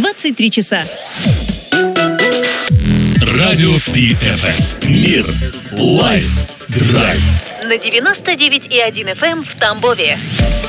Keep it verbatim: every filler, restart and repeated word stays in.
двадцать три часа. Радио Пи Эф Эм. Мир. Лайф. Драйв. На девяносто девять и один эф эм в Тамбове.